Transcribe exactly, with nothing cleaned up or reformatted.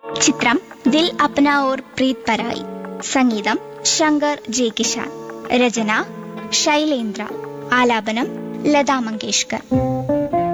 ചിത്രം ദിൽ അപ്ന ഓർ പ്രീത് പരായി. സംഗീതം ശങ്കർ ജെ കിഷാൻ. രചന ശൈലേന്ദ്ര. ആലാപനം ലതാ മങ്കേഷ്കർ.